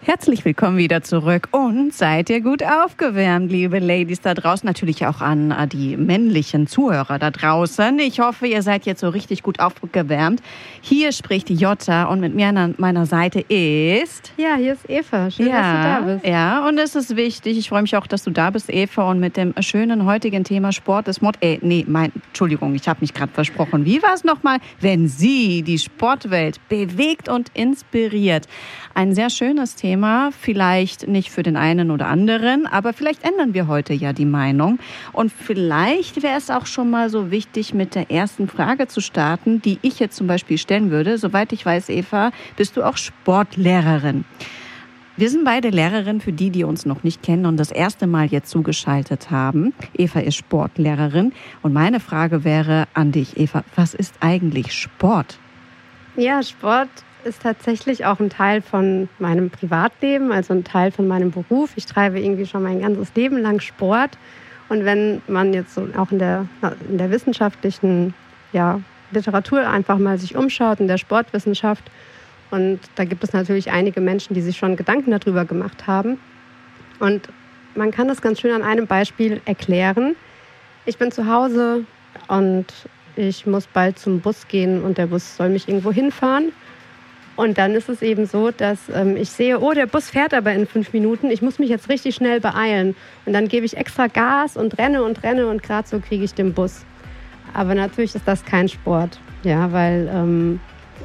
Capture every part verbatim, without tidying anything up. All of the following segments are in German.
Herzlich willkommen wieder zurück und seid ihr gut aufgewärmt, liebe Ladies da draußen, natürlich auch an die männlichen Zuhörer da draußen. Ich hoffe, ihr seid jetzt so richtig gut aufgewärmt. Hier spricht die Jutta und mit mir an meiner Seite ist... Ja, hier ist Eva. Schön, ja, dass du da bist. Ja, und es ist wichtig. Ich freue mich auch, dass du da bist, Eva, und mit dem schönen heutigen Thema Sport ist Mod... Äh, nee, mein, Entschuldigung, ich habe mich gerade versprochen. Wie war es nochmal? Wenn sie die Sportwelt bewegt und inspiriert. Ein sehr schönes Thema, vielleicht nicht für den einen oder anderen, aber vielleicht ändern wir heute ja die Meinung. Und vielleicht wäre es auch schon mal so wichtig, mit der ersten Frage zu starten, die ich jetzt zum Beispiel stellen würde. Soweit ich weiß, Eva, bist du auch Sportlehrerin. Wir sind beide Lehrerinnen, für die, die uns noch nicht kennen und das erste Mal jetzt zugeschaltet haben. Eva ist Sportlehrerin und meine Frage wäre an dich, Eva, was ist eigentlich Sport? Ja, Sport ist tatsächlich auch ein Teil von meinem Privatleben, also ein Teil von meinem Beruf. Ich treibe irgendwie schon mein ganzes Leben lang Sport. Und wenn man jetzt so auch in der, in der wissenschaftlichen ja, Literatur einfach mal sich umschaut, in der Sportwissenschaft, und da gibt es natürlich einige Menschen, die sich schon Gedanken darüber gemacht haben. Und man kann das ganz schön an einem Beispiel erklären. Ich bin zu Hause und ich muss bald zum Bus gehen und der Bus soll mich irgendwo hinfahren. Und dann ist es eben so, dass ähm, ich sehe, oh, der Bus fährt aber in fünf Minuten. Ich muss mich jetzt richtig schnell beeilen. Und dann gebe ich extra Gas und renne und renne und gerade so kriege ich den Bus. Aber natürlich ist das kein Sport, ja, weil ähm,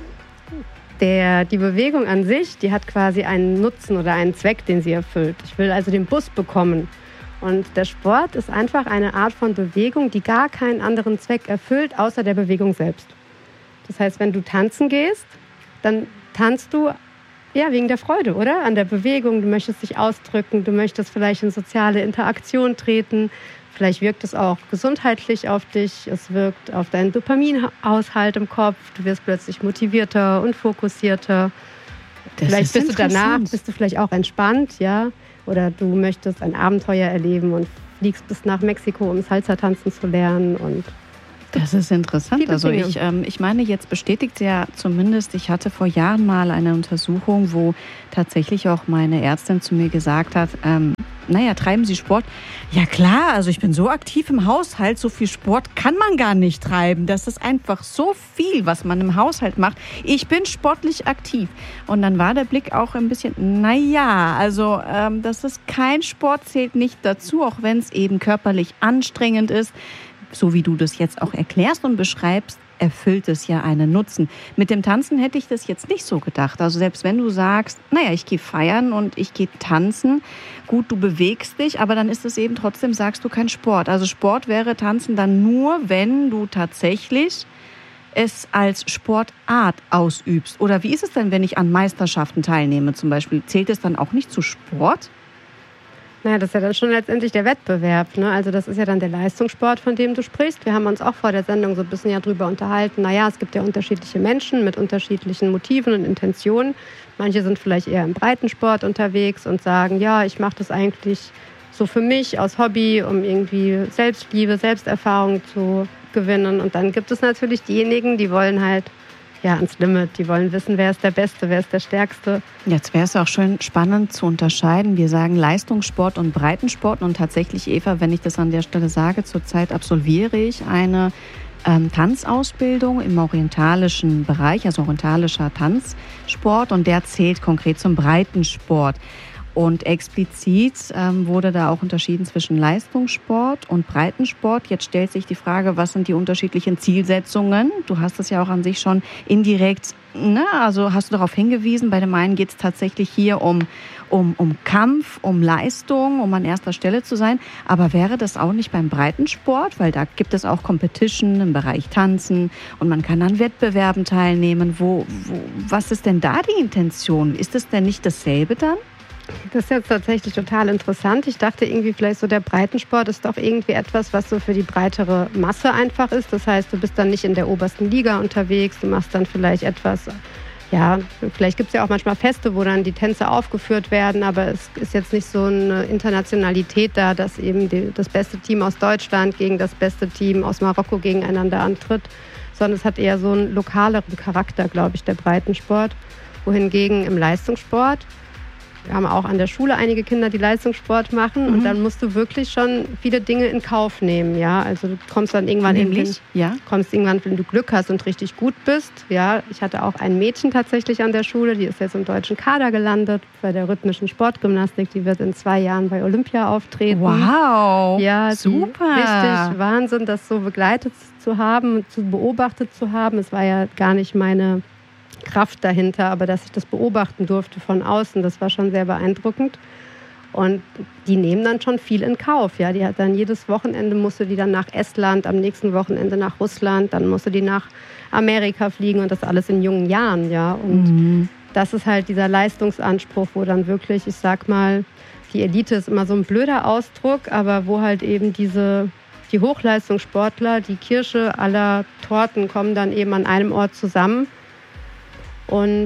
der, die Bewegung an sich, die hat quasi einen Nutzen oder einen Zweck, den sie erfüllt. Ich will also den Bus bekommen. Und der Sport ist einfach eine Art von Bewegung, die gar keinen anderen Zweck erfüllt, außer der Bewegung selbst. Das heißt, wenn du tanzen gehst, dann tanzt du ja wegen der Freude, oder? An der Bewegung. Du möchtest dich ausdrücken, du möchtest vielleicht in soziale Interaktion treten. Vielleicht wirkt es auch gesundheitlich auf dich. Es wirkt auf deinen Dopaminhaushalt im Kopf. Du wirst plötzlich motivierter und fokussierter. Das vielleicht bist du danach, bist du vielleicht auch entspannt, ja? Oder du möchtest ein Abenteuer erleben und fliegst bis nach Mexiko, um Salsa tanzen zu lernen und das ist interessant. Also ich, ähm, ich meine, jetzt bestätigt ja zumindest, ich hatte vor Jahren mal eine Untersuchung, wo tatsächlich auch meine Ärztin zu mir gesagt hat, ähm, naja, treiben Sie Sport? Ja klar, also ich bin so aktiv im Haushalt, so viel Sport kann man gar nicht treiben. Das ist einfach so viel, was man im Haushalt macht. Ich bin sportlich aktiv. Und dann war der Blick auch ein bisschen, naja, also ähm, das ist kein Sport, zählt nicht dazu, auch wenn es eben körperlich anstrengend ist. So wie du das jetzt auch erklärst und beschreibst, erfüllt es ja einen Nutzen. Mit dem Tanzen hätte ich das jetzt nicht so gedacht. Also selbst wenn du sagst, naja, ich gehe feiern und ich gehe tanzen, gut, du bewegst dich, aber dann ist es eben trotzdem, sagst du, kein Sport. Also Sport wäre Tanzen dann nur, wenn du tatsächlich es als Sportart ausübst. Oder wie ist es denn, wenn ich an Meisterschaften teilnehme zum Beispiel? Zählt es dann auch nicht zu Sport? Naja, das ist ja dann schon letztendlich der Wettbewerb, ne? Also das ist ja dann der Leistungssport, von dem du sprichst. Wir haben uns auch vor der Sendung so ein bisschen ja drüber unterhalten. Naja, es gibt ja unterschiedliche Menschen mit unterschiedlichen Motiven und Intentionen. Manche sind vielleicht eher im Breitensport unterwegs und sagen, ja, ich mache das eigentlich so für mich aus Hobby, um irgendwie Selbstliebe, Selbsterfahrung zu gewinnen. Und dann gibt es natürlich diejenigen, die wollen halt ja, ans Limit. Die wollen wissen, wer ist der Beste, wer ist der Stärkste. Jetzt wäre es auch schön spannend zu unterscheiden. Wir sagen Leistungssport und Breitensport. Und tatsächlich, Eva, wenn ich das an der Stelle sage, zurzeit absolviere ich eine ähm, Tanzausbildung im orientalischen Bereich, also orientalischer Tanzsport. Und der zählt konkret zum Breitensport. Und explizit ähm, wurde da auch unterschieden zwischen Leistungssport und Breitensport. Jetzt stellt sich die Frage, was sind die unterschiedlichen Zielsetzungen? Du hast es ja auch an sich schon indirekt, ne? Also hast du darauf hingewiesen, bei dem einen geht es tatsächlich hier um, um, um Kampf, um Leistung, um an erster Stelle zu sein. Aber wäre das auch nicht beim Breitensport? Weil da gibt es auch Competition im Bereich Tanzen und man kann an Wettbewerben teilnehmen. Wo, wo, was ist denn da die Intention? Ist es denn nicht dasselbe dann? Das ist jetzt tatsächlich total interessant. Ich dachte irgendwie vielleicht so, der Breitensport ist doch irgendwie etwas, was so für die breitere Masse einfach ist. Das heißt, du bist dann nicht in der obersten Liga unterwegs, du machst dann vielleicht etwas, ja, vielleicht gibt es ja auch manchmal Feste, wo dann die Tänze aufgeführt werden, aber es ist jetzt nicht so eine Internationalität da, dass eben die, das beste Team aus Deutschland gegen das beste Team aus Marokko gegeneinander antritt, sondern es hat eher so einen lokaleren Charakter, glaube ich, der Breitensport. Wohingegen im Leistungssport wir haben auch an der Schule einige Kinder, die Leistungssport machen. Mhm. Und dann musst du wirklich schon viele Dinge in Kauf nehmen. Ja? Also du kommst dann irgendwann, in, ja. kommst irgendwann, wenn du Glück hast und richtig gut bist. Ja? Ich hatte auch ein Mädchen tatsächlich an der Schule, die ist jetzt im deutschen Kader gelandet bei der rhythmischen Sportgymnastik. Die wird in zwei Jahren bei Olympia auftreten. Wow, ja, super. Richtig Wahnsinn, das so begleitet zu haben, zu beobachtet zu haben. Es war ja gar nicht meine Kraft dahinter, aber dass ich das beobachten durfte von außen, das war schon sehr beeindruckend. Und die nehmen dann schon viel in Kauf. Ja, die hat dann jedes Wochenende musste die dann nach Estland, am nächsten Wochenende nach Russland, dann musste die nach Amerika fliegen und das alles in jungen Jahren. Ja, und mhm. das ist halt dieser Leistungsanspruch, wo dann wirklich, ich sag mal, die Elite ist immer so ein blöder Ausdruck, aber wo halt eben diese die Hochleistungssportler, die Kirsche aller Torten kommen dann eben an einem Ort zusammen. Und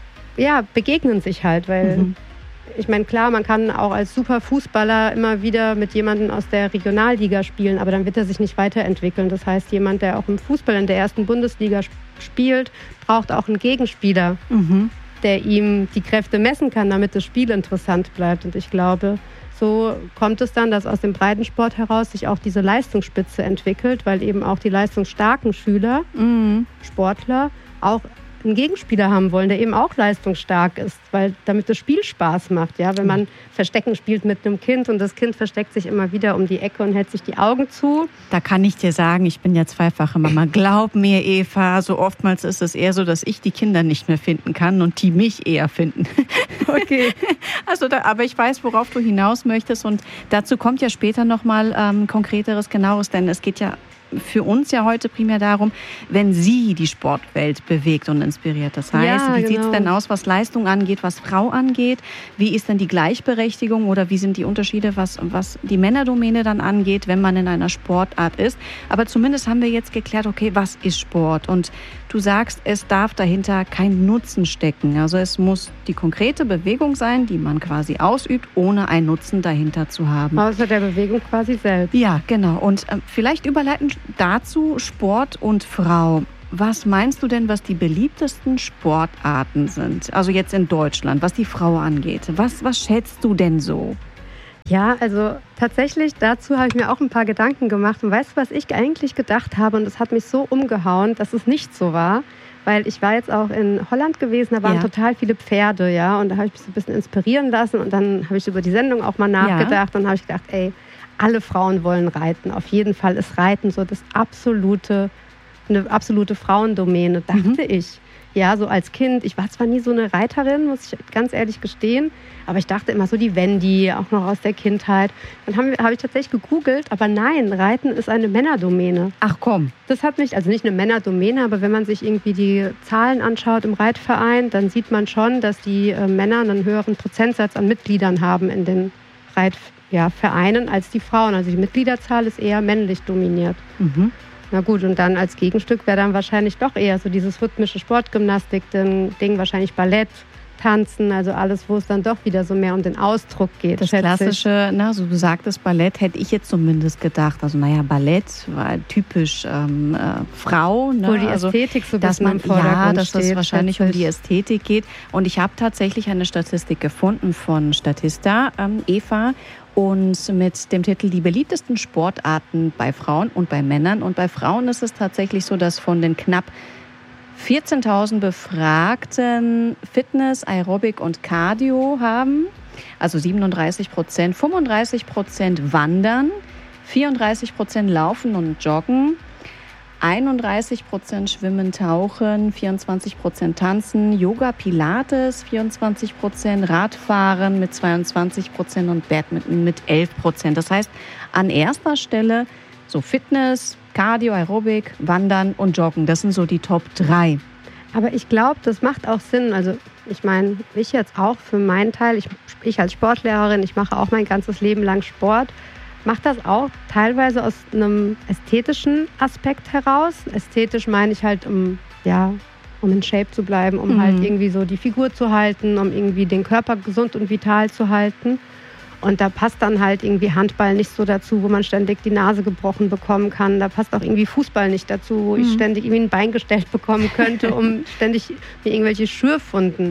ja, begegnen sich halt, weil mhm. ich meine, klar, man kann auch als super Fußballer immer wieder mit jemandem aus der Regionalliga spielen, aber dann wird er sich nicht weiterentwickeln. Das heißt, jemand, der auch im Fußball in der ersten Bundesliga spielt, braucht auch einen Gegenspieler, mhm. der ihm die Kräfte messen kann, damit das Spiel interessant bleibt. Und ich glaube, so kommt es dann, dass aus dem Breitensport heraus sich auch diese Leistungsspitze entwickelt, weil eben auch die leistungsstarken Schüler, mhm. Sportler, auch einen Gegenspieler haben wollen, der eben auch leistungsstark ist, weil damit das Spiel Spaß macht. Ja? Wenn man Verstecken spielt mit einem Kind und das Kind versteckt sich immer wieder um die Ecke und hält sich die Augen zu. Da kann ich dir sagen, ich bin ja zweifache Mama. Glaub mir, Eva, so oftmals ist es eher so, dass ich die Kinder nicht mehr finden kann und die mich eher finden. Okay. Also da, aber ich weiß, worauf du hinaus möchtest und dazu kommt ja später nochmal ähm, konkreteres, genaueres, denn es geht ja für uns ja heute primär darum, wenn sie die Sportwelt bewegt und inspiriert. Das heißt, ja, wie genau. sieht es denn aus, was Leistung angeht, was Frau angeht? Wie ist denn die Gleichberechtigung oder wie sind die Unterschiede, was, was die Männerdomäne dann angeht, wenn man in einer Sportart ist? Aber zumindest haben wir jetzt geklärt, okay, was ist Sport? Und du sagst, es darf dahinter kein Nutzen stecken. Also es muss die konkrete Bewegung sein, die man quasi ausübt, ohne einen Nutzen dahinter zu haben. Außer der Bewegung quasi selbst. Ja, genau. Und äh, vielleicht überleiten dazu Sport und Frau. Was meinst du denn, was die beliebtesten Sportarten sind? Also jetzt in Deutschland, was die Frau angeht. Was, was schätzt du denn so? Ja, also tatsächlich dazu habe ich mir auch ein paar Gedanken gemacht. Und weißt du, was ich eigentlich gedacht habe? Und das hat mich so umgehauen, dass es nicht so war. Weil ich war jetzt auch in Holland gewesen, da waren ja. total viele Pferde, ja. Und da habe ich mich so ein bisschen inspirieren lassen. Und dann habe ich über die Sendung auch mal nachgedacht. Ja. Und habe ich gedacht, ey, alle Frauen wollen reiten. Auf jeden Fall ist Reiten so das absolute, eine absolute Frauendomäne, dachte mhm. ich. Ja, so als Kind. Ich war zwar nie so eine Reiterin, muss ich ganz ehrlich gestehen, aber ich dachte immer so die Wendy, auch noch aus der Kindheit. Dann habe hab ich tatsächlich gegoogelt, aber nein, Reiten ist eine Männerdomäne. Ach komm. Das hat mich, also nicht eine Männerdomäne, aber wenn man sich irgendwie die Zahlen anschaut im Reitverein, dann sieht man schon, dass die äh, Männer einen höheren Prozentsatz an Mitgliedern haben in den Reitvereinen. Ja, Vereinen als die Frauen. Also die Mitgliederzahl ist eher männlich dominiert. Mhm. Na gut, und dann als Gegenstück wäre dann wahrscheinlich doch eher so dieses rhythmische Sportgymnastik-Ding, wahrscheinlich Ballett, Tanzen, also alles, wo es dann doch wieder so mehr um den Ausdruck geht. Das klassische, na, so du sagtest Ballett, hätte ich jetzt zumindest gedacht. Also naja, Ballett war typisch ähm, äh, Frau. Ne? Wo die Ästhetik so ein dass bisschen man, im Vordergrund Ja, dass steht, es wahrscheinlich um die Ästhetik geht. Und ich habe tatsächlich eine Statistik gefunden von Statista, ähm, Eva, und mit dem Titel Die beliebtesten Sportarten bei Frauen und bei Männern. Und bei Frauen ist es tatsächlich so, dass von den knapp vierzehntausend Befragten Fitness, Aerobic und Cardio haben, also siebenunddreißig Prozent, fünfunddreißig Prozent Wandern, vierunddreißig Prozent Laufen und Joggen, einunddreißig Prozent Schwimmen, Tauchen, vierundzwanzig Prozent Tanzen, Yoga, Pilates, vierundzwanzig Prozent Radfahren mit zweiundzwanzig Prozent und Badminton mit elf Prozent. Das heißt, an erster Stelle so Fitness, Cardio, Aerobic, Wandern und Joggen. Das sind so die Top drei. Aber ich glaube, das macht auch Sinn. Also ich meine, ich jetzt auch für meinen Teil, ich, ich als Sportlehrerin, ich mache auch mein ganzes Leben lang Sport, mache das auch teilweise aus einem ästhetischen Aspekt heraus. Ästhetisch meine ich halt, um, ja, um in Shape zu bleiben, um mhm. halt irgendwie so die Figur zu halten, um irgendwie den Körper gesund und vital zu halten. Und da passt dann halt irgendwie Handball nicht so dazu, wo man ständig die Nase gebrochen bekommen kann. Da passt auch irgendwie Fußball nicht dazu, wo mhm. ich ständig irgendwie ein Bein gestellt bekommen könnte, um ständig mir irgendwelche Schürfwunden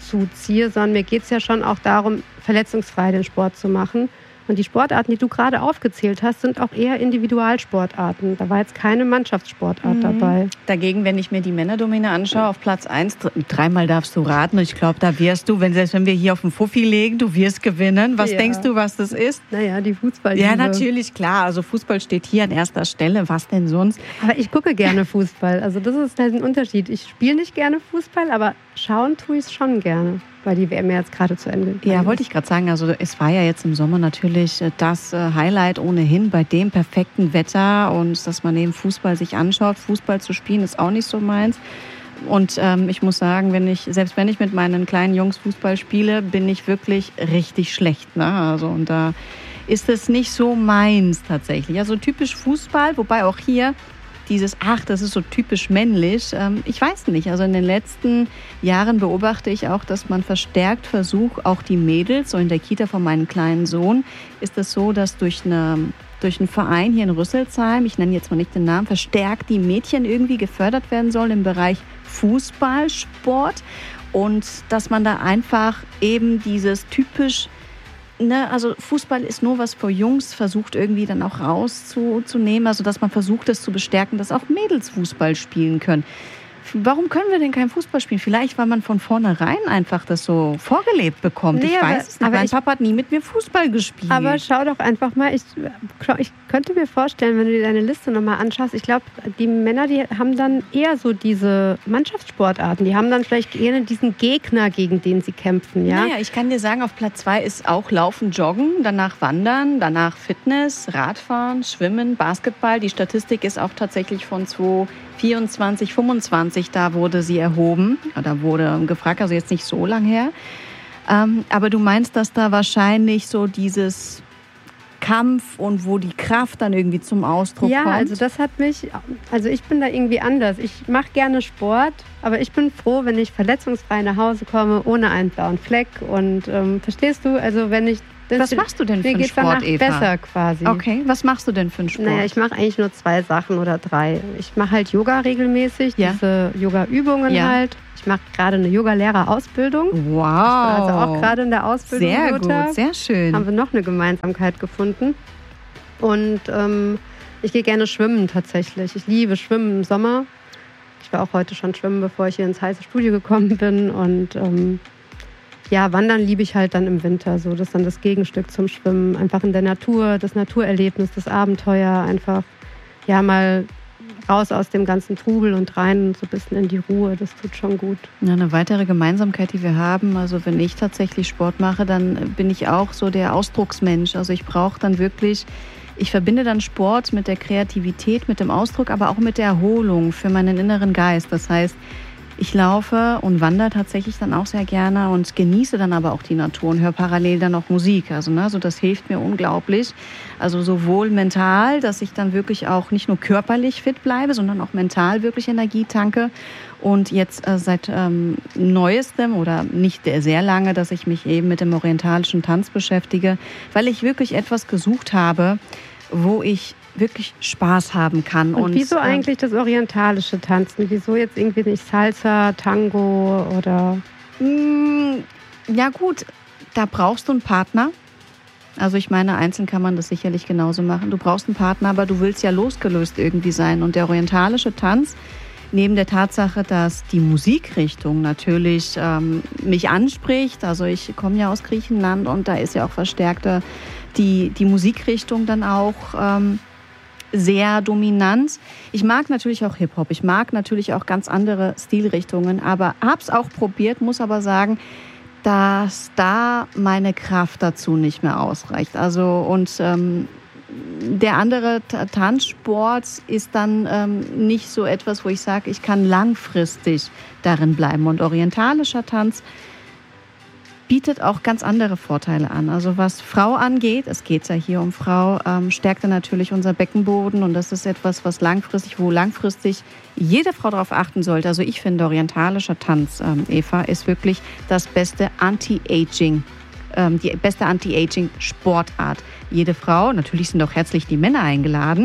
zuziehe, sondern mir geht es ja schon auch darum, verletzungsfrei den Sport zu machen. Und die Sportarten, die du gerade aufgezählt hast, sind auch eher Individualsportarten. Da war jetzt keine Mannschaftssportart mhm. dabei. Dagegen, wenn ich mir die Männerdomäne anschaue, auf Platz eins, dreimal darfst du raten. Ich glaube, da wirst du, wenn, selbst wenn wir hier auf den Fuffi legen, du wirst gewinnen. Was ja. denkst du, was das ist? Naja, die Fußballliebe. Ja, natürlich, klar. Also Fußball steht hier an erster Stelle. Was denn sonst? Aber ich gucke gerne Fußball. Also das ist halt ein Unterschied. Ich spiele nicht gerne Fußball, aber schauen tue ich es schon gerne. Weil die W M jetzt gerade zu Ende ist. Ja, wollte ich gerade sagen. Also es war ja jetzt im Sommer natürlich das Highlight ohnehin bei dem perfekten Wetter und dass man eben Fußball sich anschaut. Fußball zu spielen ist auch nicht so meins. Und ähm, ich muss sagen, wenn ich, selbst wenn ich mit meinen kleinen Jungs Fußball spiele, bin ich wirklich richtig schlecht. Ne? Also und da ist es nicht so meins tatsächlich. Also typisch Fußball, wobei auch hier dieses, ach, das ist so typisch männlich. Ich weiß nicht, also in den letzten Jahren beobachte ich auch, dass man verstärkt versucht, auch die Mädels, so in der Kita von meinem kleinen Sohn, ist es so, dass durch, eine, durch einen Verein hier in Rüsselsheim, ich nenne jetzt mal nicht den Namen, verstärkt die Mädchen irgendwie gefördert werden sollen im Bereich Fußball, Sport und dass man da einfach eben dieses typisch Ne, also Fußball ist nur was für Jungs, versucht irgendwie dann auch rauszunehmen, also dass man versucht, das zu bestärken, dass auch Mädels Fußball spielen können. Warum können wir denn kein Fußball spielen? Vielleicht, weil man von vornherein einfach das so vorgelebt bekommt. Nee, ich weiß es nicht. Aber mein ich, Papa hat nie mit mir Fußball gespielt. Aber schau doch einfach mal, ich, ich könnte mir vorstellen, wenn du dir deine Liste nochmal anschaust, ich glaube, die Männer, die haben dann eher so diese Mannschaftssportarten. Die haben dann vielleicht eher diesen Gegner, gegen den sie kämpfen. Ja? Naja, ich kann dir sagen, auf Platz zwei ist auch Laufen, Joggen, danach Wandern, danach Fitness, Radfahren, Schwimmen, Basketball. Die Statistik ist auch tatsächlich von zweitausendvierundzwanzig, fünfundzwanzig, da wurde sie erhoben. Da wurde gefragt, also jetzt nicht so lang her. Ähm, aber du meinst, dass da wahrscheinlich so dieses Kampf und wo die Kraft dann irgendwie zum Ausdruck ja, kommt? Ja, also das hat mich, also ich bin da irgendwie anders. Ich mache gerne Sport, aber ich bin froh, wenn ich verletzungsfrei nach Hause komme, ohne einen blauen Fleck. Und ähm, verstehst du, also wenn ich Was machst du denn für einen Sport, Eva? Besser quasi. Okay, was machst du denn für einen Sport? Naja, ich mache eigentlich nur zwei Sachen oder drei. Ich mache halt Yoga regelmäßig, ja. diese Yoga-Übungen ja. halt. Ich mache gerade eine Yoga-Lehrerausbildung. Wow. Ich bin also auch gerade in der Ausbildung. Sehr gut, sehr schön. Haben wir noch eine Gemeinsamkeit gefunden. Und ähm, ich gehe gerne schwimmen tatsächlich. Ich liebe Schwimmen im Sommer. Ich war auch heute schon schwimmen, bevor ich hier ins heiße Studio gekommen bin. Und ähm, ja, Wandern liebe ich halt dann im Winter. So, das ist dann das Gegenstück zum Schwimmen. Einfach in der Natur, das Naturerlebnis, das Abenteuer. Einfach ja mal raus aus dem ganzen Trubel und rein so ein bisschen in die Ruhe. Das tut schon gut. Ja, eine weitere Gemeinsamkeit, die wir haben, also wenn ich tatsächlich Sport mache, dann bin ich auch so der Ausdrucksmensch. Also ich brauche dann wirklich, ich verbinde dann Sport mit der Kreativität, mit dem Ausdruck, aber auch mit der Erholung für meinen inneren Geist. Das heißt, ich laufe und wandere tatsächlich dann auch sehr gerne und genieße dann aber auch die Natur und höre parallel dann auch Musik. Also, ne, also das hilft mir unglaublich. Also sowohl mental, dass ich dann wirklich auch nicht nur körperlich fit bleibe, sondern auch mental wirklich Energie tanke. Und jetzt äh, seit ähm, Neuestem oder nicht sehr lange, dass ich mich eben mit dem orientalischen Tanz beschäftige, weil ich wirklich etwas gesucht habe, wo ich wirklich Spaß haben kann. Und, und wieso ähm, eigentlich das orientalische Tanzen? Wieso jetzt irgendwie nicht Salsa, Tango oder? Mh, ja gut, da brauchst du einen Partner. Also ich meine, einzeln kann man das sicherlich genauso machen. Du brauchst einen Partner, aber du willst ja losgelöst irgendwie sein. Und der orientalische Tanz, neben der Tatsache, dass die Musikrichtung natürlich ähm, mich anspricht, also ich komme ja aus Griechenland und da ist ja auch verstärkte die, die Musikrichtung dann auch ähm, sehr dominant. Ich mag natürlich auch Hip-Hop, ich mag natürlich auch ganz andere Stilrichtungen, aber hab's auch probiert, muss aber sagen, dass da meine Kraft dazu nicht mehr ausreicht. Also und ähm, der andere Tanzsport ist dann ähm, nicht so etwas, wo ich sage, ich kann langfristig darin bleiben. Und orientalischer Tanz bietet auch ganz andere Vorteile an. Also was Frau angeht, es geht ja hier um Frau, ähm, stärkt er natürlich unser Beckenboden und das ist etwas, was langfristig, wo langfristig jede Frau darauf achten sollte. Also ich finde, orientalischer Tanz, ähm, Eva, ist wirklich das beste Anti-Aging, ähm, die beste Anti-Aging-Sportart. Jede Frau, natürlich sind auch herzlich die Männer eingeladen,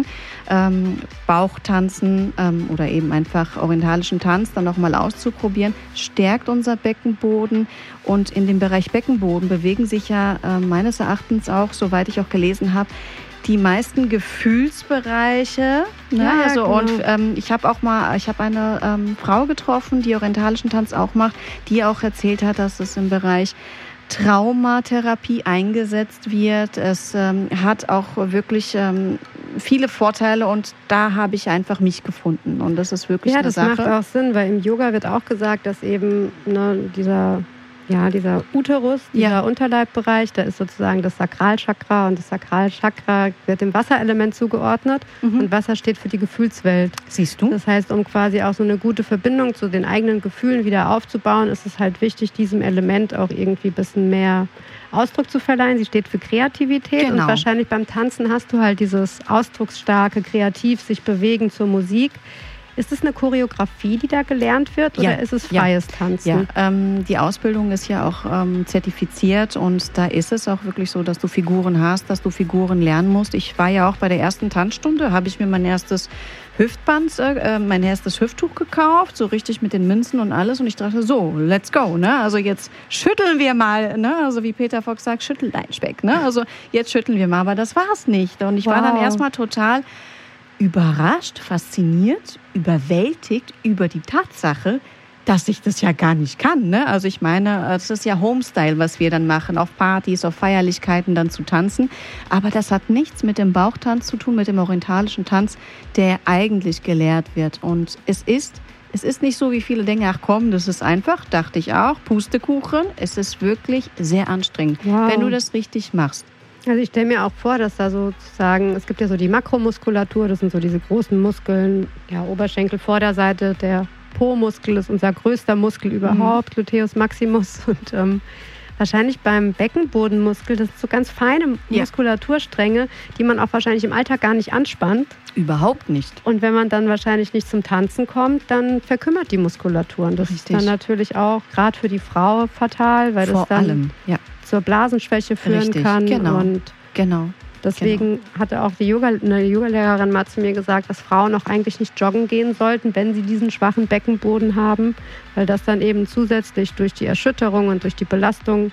ähm, Bauchtanzen ähm, oder eben einfach orientalischen Tanz dann nochmal auszuprobieren, stärkt unser Beckenboden. Und in dem Bereich Beckenboden bewegen sich ja äh, meines Erachtens auch, soweit ich auch gelesen habe, die meisten Gefühlsbereiche. Ne? Ja, ja, also, genau. Und ähm, ich habe auch mal, ich habe eine ähm, Frau getroffen, die orientalischen Tanz auch macht, die auch erzählt hat, dass es im Bereich Traumatherapie eingesetzt wird. Es ähm, hat auch wirklich ähm, viele Vorteile und da habe ich einfach mich gefunden. Und das ist wirklich ja, eine Sache. Ja, das macht auch Sinn, weil im Yoga wird auch gesagt, dass eben ne, dieser, ja, dieser Uterus, dieser Ja. Unterleibbereich, da ist sozusagen das Sakralchakra und das Sakralchakra wird dem Wasserelement zugeordnet Mhm. und Wasser steht für die Gefühlswelt. Siehst du? Das heißt, um quasi auch so eine gute Verbindung zu den eigenen Gefühlen wieder aufzubauen, ist es halt wichtig, diesem Element auch irgendwie ein bisschen mehr Ausdruck zu verleihen. Sie steht für Kreativität Genau. und wahrscheinlich beim Tanzen hast du halt dieses ausdrucksstarke, kreativ sich bewegen zur Musik. Ist es eine Choreografie, die da gelernt wird, oder Ja. ist es Ja. freies Tanzen? Ja, ähm, die Ausbildung ist ja auch ähm, zertifiziert und da ist es auch wirklich so, dass du Figuren hast, dass du Figuren lernen musst. Ich war ja auch bei der ersten Tanzstunde, habe ich mir mein erstes Hüftband, äh, mein erstes Hüfttuch gekauft, so richtig mit den Münzen und alles und ich dachte so, let's go, ne? Also jetzt schütteln wir mal, ne? Also wie Peter Fox sagt, schüttel dein Speck, ne? Also jetzt schütteln wir mal, aber das war's nicht und ich war dann Wow. erstmal total überrascht, fasziniert, überwältigt über die Tatsache, dass ich das ja gar nicht kann. Ne? Also ich meine, es ist ja Homestyle, was wir dann machen, auf Partys, auf Feierlichkeiten dann zu tanzen. Aber das hat nichts mit dem Bauchtanz zu tun, mit dem orientalischen Tanz, der eigentlich gelehrt wird. Und es ist, es ist nicht so, wie viele denken, ach komm, das ist einfach, dachte ich auch, Pustekuchen. Es ist wirklich sehr anstrengend, Wow. wenn du das richtig machst. Also ich stelle mir auch vor, dass da sozusagen, es gibt ja so die Makromuskulatur, das sind so diese großen Muskeln, ja, Oberschenkel, Vorderseite, der Po-Muskel ist unser größter Muskel überhaupt, mhm. Gluteus maximus. Und ähm, wahrscheinlich beim Beckenbodenmuskel, das sind so ganz feine Ja. Muskulaturstränge, die man auch wahrscheinlich im Alltag gar nicht anspannt. Überhaupt nicht. Und wenn man dann wahrscheinlich nicht zum Tanzen kommt, dann verkümmert die Muskulatur. Und das Richtig. ist dann natürlich auch gerade für die Frau fatal, weil Vor das dann allem, ja. zur Blasenschwäche führen Richtig, kann. genau. Und Genau. deswegen hatte auch die Yoga, eine Yogalehrerin mal zu mir gesagt, dass Frauen auch eigentlich nicht joggen gehen sollten, wenn sie diesen schwachen Beckenboden haben, weil das dann eben zusätzlich durch die Erschütterung und durch die Belastung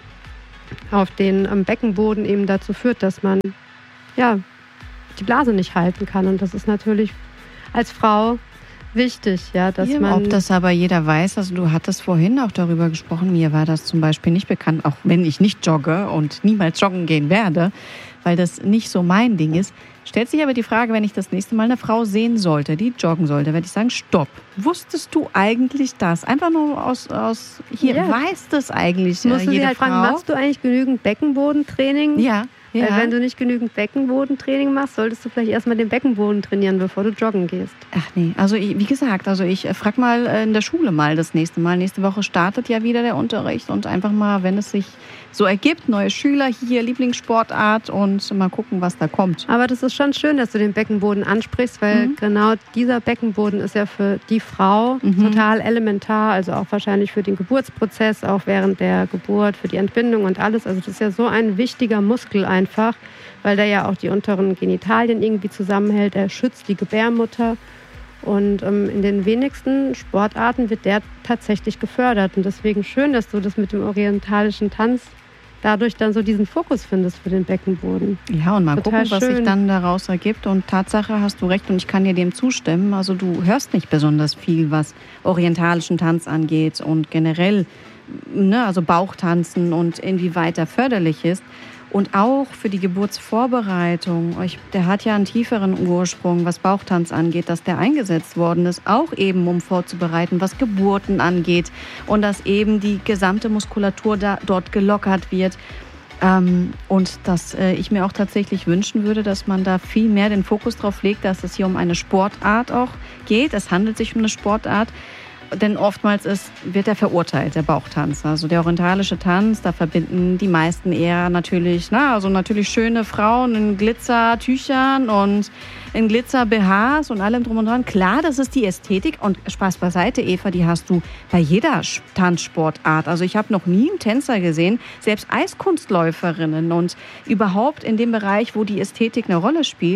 auf den ähm, Beckenboden eben dazu führt, dass man ja, die Blase nicht halten kann. Und das ist natürlich als Frau wichtig, ja, dass Ja, man... ob das aber jeder weiß, also du hattest vorhin auch darüber gesprochen, mir war das zum Beispiel nicht bekannt, auch wenn ich nicht jogge und niemals joggen gehen werde, weil das nicht so mein Ding ist. Stellt sich aber die Frage, wenn ich das nächste Mal eine Frau sehen sollte, die joggen sollte, werde ich sagen, stopp, wusstest du eigentlich das? Einfach nur aus, aus hier, Ja. weiß das eigentlich äh, musst du jede sie halt Frau? fragen, machst du eigentlich genügend Beckenbodentraining? Ja, ja. Weil wenn du nicht genügend Beckenbodentraining machst, solltest du vielleicht erstmal den Beckenboden trainieren, bevor du joggen gehst. Ach nee, also ich, wie gesagt, also ich äh, frag mal äh, in der Schule mal das nächste Mal. Nächste Woche startet ja wieder der Unterricht und einfach mal, wenn es sich so ergibt, neue Schüler hier, Lieblingssportart und mal gucken, was da kommt. Aber das ist schon schön, dass du den Beckenboden ansprichst, weil Mhm. genau dieser Beckenboden ist ja für die Frau Mhm. total elementar, also auch wahrscheinlich für den Geburtsprozess, auch während der Geburt, für die Entbindung und alles. Also das ist ja so ein wichtiger Muskel einfach, weil der ja auch die unteren Genitalien irgendwie zusammenhält. Er schützt die Gebärmutter. Und ähm, in den wenigsten Sportarten wird der tatsächlich gefördert. Und deswegen schön, dass du das mit dem orientalischen Tanz dadurch dann so diesen Fokus findest für den Beckenboden. Ja, und mal Total gucken, was sich schön. dann daraus ergibt. Und Tatsache hast du recht und ich kann dir dem zustimmen. Also du hörst nicht besonders viel, was orientalischen Tanz angeht und generell, ne, also Bauchtanzen und inwieweit er förderlich ist. Und auch für die Geburtsvorbereitung, ich, der hat ja einen tieferen Ursprung, was Bauchtanz angeht, dass der eingesetzt worden ist, auch eben um vorzubereiten, was Geburten angeht und dass eben die gesamte Muskulatur da, dort gelockert wird. Ähm, und dass äh, ich mir auch tatsächlich wünschen würde, dass man da viel mehr den Fokus drauf legt, dass es hier um eine Sportart auch geht. Es handelt sich um eine Sportart. Denn oftmals ist, wird er verurteilt, der Bauchtanz. Also der orientalische Tanz, da verbinden die meisten eher natürlich, na, also natürlich schöne Frauen in Glitzertüchern und in Glitzer-B Hs und allem drum und dran. Klar, das ist die Ästhetik und Spaß beiseite, Eva, die hast du bei jeder Tanzsportart. Also ich habe noch nie einen Tänzer gesehen, selbst Eiskunstläuferinnen und überhaupt in dem Bereich, wo die Ästhetik eine Rolle spielt.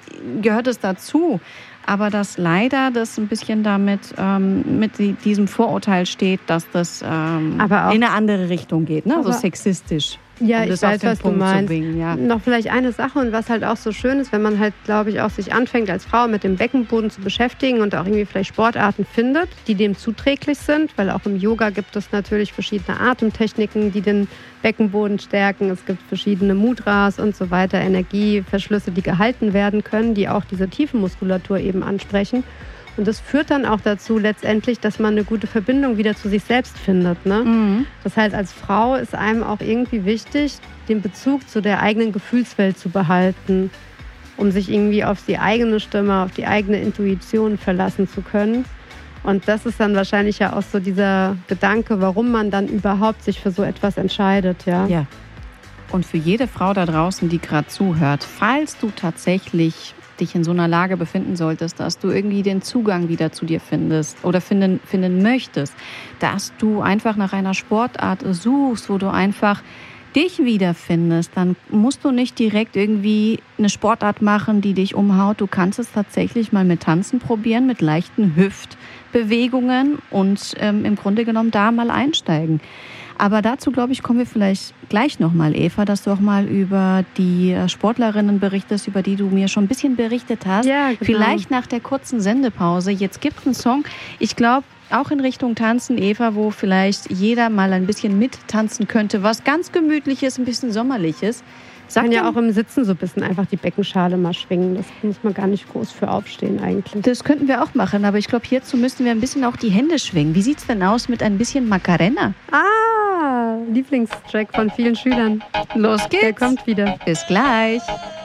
gehört es dazu. Aber dass leider das ein bisschen damit ähm, mit diesem Vorurteil steht, dass das ähm, aber auch in eine andere Richtung geht, ne? So sexistisch. Ja, um ich weiß, was Punkt du meinst. Bringen, ja. Noch vielleicht eine Sache und was halt auch so schön ist, wenn man halt, glaube ich, auch sich anfängt als Frau mit dem Beckenboden zu beschäftigen und auch irgendwie vielleicht Sportarten findet, die dem zuträglich sind, weil auch im Yoga gibt es natürlich verschiedene Atemtechniken, die den Beckenboden stärken. Es gibt verschiedene Mudras und so weiter, Energieverschlüsse, die gehalten werden können, die auch diese Tiefenmuskulatur eben ansprechen. Und das führt dann auch dazu letztendlich, dass man eine gute Verbindung wieder zu sich selbst findet. Ne? Mhm. Das heißt, als Frau ist einem auch irgendwie wichtig, den Bezug zu der eigenen Gefühlswelt zu behalten, um sich irgendwie auf die eigene Stimme, auf die eigene Intuition verlassen zu können. Und das ist dann wahrscheinlich ja auch so dieser Gedanke, warum man dann überhaupt sich für so etwas entscheidet. Ja. Ja. Und für jede Frau da draußen, die gerade zuhört, falls du tatsächlich dich in so einer Lage befinden solltest, dass du irgendwie den Zugang wieder zu dir findest oder finden, finden möchtest, dass du einfach nach einer Sportart suchst, wo du einfach dich wiederfindest, dann musst du nicht direkt irgendwie eine Sportart machen, die dich umhaut. Du kannst es tatsächlich mal mit Tanzen probieren, mit leichten Hüftbewegungen und ähm, im Grunde genommen da mal einsteigen. Aber dazu, glaube ich, kommen wir vielleicht gleich nochmal, Eva, dass du auch mal über die Sportlerinnen berichtest, über die du mir schon ein bisschen berichtet hast. Ja, genau. Vielleicht nach der kurzen Sendepause. Jetzt gibt es einen Song, ich glaube, auch in Richtung Tanzen, Eva, wo vielleicht jeder mal ein bisschen mittanzen könnte, was ganz Gemütliches, ein bisschen Sommerliches. Man kann ja auch im Sitzen so ein bisschen einfach die Beckenschale mal schwingen. Das muss man gar nicht groß für aufstehen eigentlich. Das könnten wir auch machen, aber ich glaube, hierzu müssten wir ein bisschen auch die Hände schwingen. Wie sieht es denn aus mit ein bisschen Macarena? Ah, Lieblingstrack von vielen Schülern. Los geht's. Der kommt wieder. Bis gleich.